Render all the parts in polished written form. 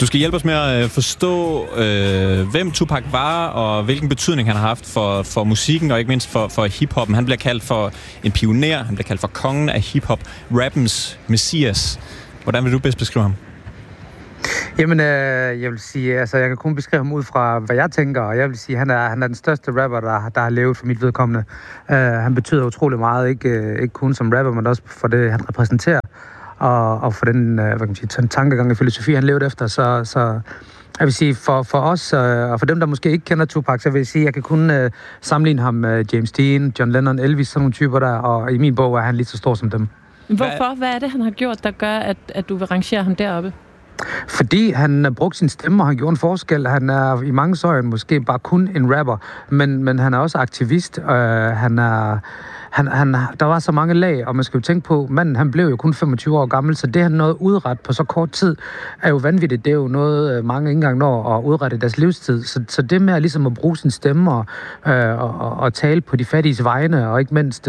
Du skal hjælpe os med at forstå, hvem Tupac var, og hvilken betydning han har haft for musikken, og ikke mindst for hiphoppen. Han bliver kaldt for en pioner, han bliver kaldt for kongen af hiphop, rappens messias. Hvordan vil du bedst beskrive ham? Jamen, jeg vil sige, altså jeg kan kun beskrive ham ud fra, hvad jeg tænker, og jeg vil sige, han er den største rapper, der har levet for mit vedkommende. Han betyder utrolig meget, ikke kun som rapper, men også for det, han repræsenterer, og for den, hvad kan man sige, tankegang og filosofi, han levede efter, så jeg vil sige, for os, og for dem, der måske ikke kender Tupac, så vil jeg sige, at jeg kan kun sammenligne ham med James Dean, John Lennon, Elvis, sådan nogle typer der, og i min bog er han lige så stor som dem. Hvorfor? Hvad er det, han har gjort, der gør, at du vil rangere ham deroppe? Fordi han brugte sin stemme, og han gjorde en forskel. Han er i mange øjne måske bare kun en rapper, men han er også aktivist. Der var så mange lag, og man skal jo tænke på, manden han blev jo kun 25 år gammel, så det han nåede udret på så kort tid, er jo vanvittigt. Det er jo noget, mange ikke engang når at udrette deres livstid. Så det med ligesom at bruge sin stemme og tale på de fattiges vegne, og ikke mindst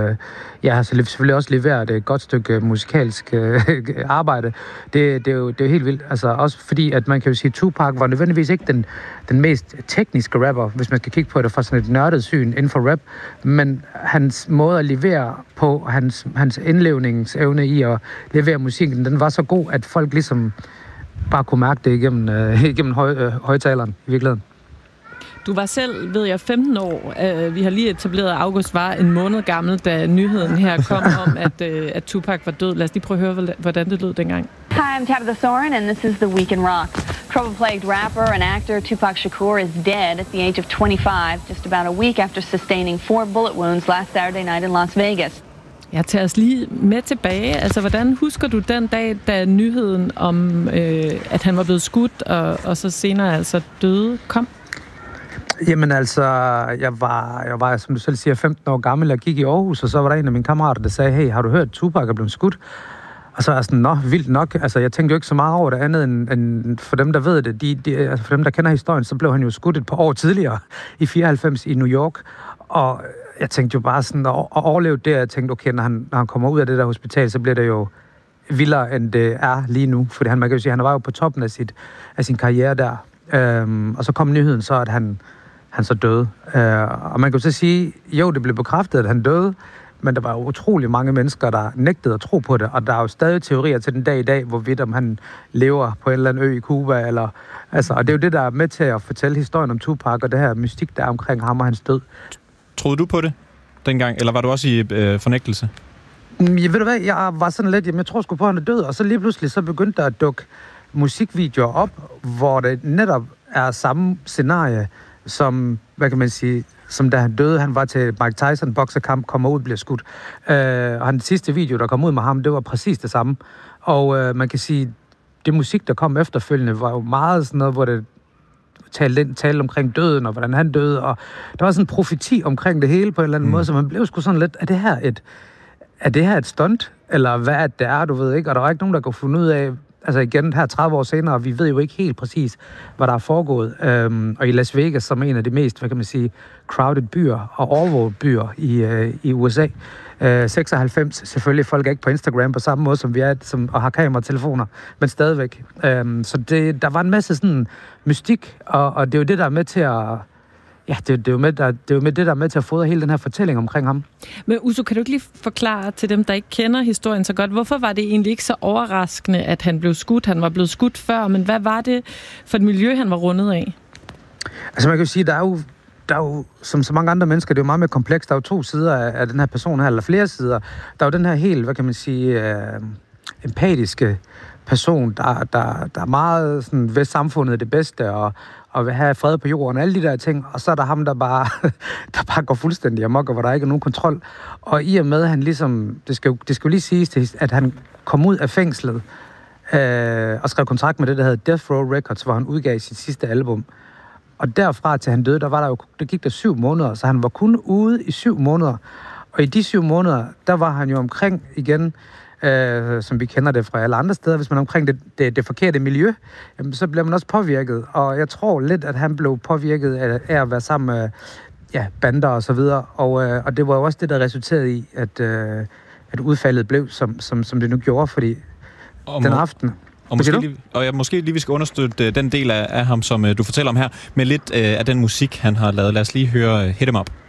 så selvfølgelig også levere et godt stykke musikalsk arbejde, det er jo helt vildt. Altså også fordi, at man kan jo sige, at Tupac var nødvendigvis ikke den mest tekniske rapper, hvis man skal kigge på det fra sådan et nørdet syn inden for rap, men hans måde at levere på, hans indlevningsevne i at levere musikken, den var så god, at folk ligesom bare kunne mærke det igennem højtaleren i virkeligheden. Du var selv, ved jeg, 15 år. Vi har lige etableret, at August var en måned gammel, da nyheden her kom om, at Tupac var død. Lad os lige prøve at høre, hvordan det lød dengang. Hi, I'm Tabitha Soren, and this is The Week in Rock. Trouble-plagued rapper and actor Tupac Shakur is dead at the age of 25, just about a week after sustaining 4 bullet wounds last Saturday night in Las Vegas. Jeg tager os lige med tilbage. Altså, hvordan husker du den dag, da nyheden om, at han var blevet skudt, og så senere altså døde, kom? Jamen altså, jeg var, som du selv siger, 15 år gammel. Jeg gik i Aarhus, og så var der en af mine kammerater, der sagde, hey, har du hørt, Tupac er blevet skudt? Og så er jeg sådan, vildt nok. Altså, jeg tænkte jo ikke så meget over det andet, end for dem, der ved det. Altså, for dem, der kender historien, så blev han jo skudt et par år tidligere, i 94 i New York. Og jeg tænkte jo bare sådan, at overleve det, jeg tænkte, okay, når han kommer ud af det der hospital, så bliver det jo vildere, end det er lige nu. Fordi man kan jo sige, han var jo på toppen af sin karriere der. Og så kom nyheden så, at han så døde. Og man kan jo så sige, jo, det blev bekræftet, at han døde, men der var jo utrolig mange mennesker, der nægtede at tro på det, og der er jo stadig teorier til den dag i dag, hvorvidt om han lever på en eller anden ø i Cuba, eller, altså, og det er jo det, der er med til at fortælle historien om Tupac, og det her mystik, der er omkring ham og hans død. Troede du på det dengang, eller var du også i fornægtelse? Ved du hvad, jeg var sådan lidt, jeg tror sgu på, at han er død, og så lige pludselig så begyndte der at dukke musikvideoer op, hvor det netop er samme scenarie, som, hvad kan man sige, som da han døde, han var til Mike Tyson boksekamp, kommer ud og bliver skudt. Og den sidste video, der kom ud med ham, det var præcis det samme. Og man kan sige, det musik, der kom efterfølgende, var jo meget sådan noget, hvor det talte omkring døden, og hvordan han døde, og der var sådan en profeti omkring det hele på en eller anden måde, så man blev sgu sådan lidt, er det her et stunt? Eller hvad det er, du ved ikke? Og der var ikke nogen, der kunne finde ud af, altså igen her 30 år senere, vi ved jo ikke helt præcis, hvad der er foregået. Og i Las Vegas, som er en af de mest, hvad kan man sige, crowded byer og overvåget byer i USA. 96, selvfølgelig folk er ikke på Instagram på samme måde, som vi er, og har kameratelefoner, men stadigvæk. Så der var en masse sådan mystik, og det er jo det, der er med til at... Ja, det er jo med det, der er med til at fodre hele den her fortælling omkring ham. Men Uso, kan du ikke lige forklare til dem, der ikke kender historien så godt, hvorfor var det egentlig ikke så overraskende, at han blev skudt? Han var blevet skudt før, men hvad var det for et miljø, han var rundet af? Altså man kan jo sige, der er jo, som så mange andre mennesker, det er jo meget mere komplekst. Der er jo 2 sider af den her person her, eller flere sider. Der er jo den her helt, hvad kan man sige, empatiske person, der er meget sådan, ved samfundet det bedste, og vil have fred på jorden, og alle de der ting. Og så er der ham, der bare går fuldstændig amok, og hvor der ikke er nogen kontrol. Og i og med, at han ligesom, det skal jo lige siges, at han kom ud af fængslet og skrev kontrakt med det, der hedder Death Row Records, hvor han udgav sit sidste album. Og derfra til han døde, der gik der 7 måneder, så han var kun ude i 7 måneder. Og i de 7 måneder, der var han jo omkring igen, som vi kender det fra alle andre steder. Hvis man er omkring det forkerte miljø, jamen, så bliver man også påvirket. Og jeg tror lidt, at han blev påvirket af at være sammen med bander og så videre. Og det var jo også det, der resulterede i, at udfaldet blev, som det nu gjorde, fordi den aften... Og måske lige vi skal understøtte den del af ham, som du fortæller om her, med lidt af den musik, han har lavet. Lad os lige høre Hit 'Em Up.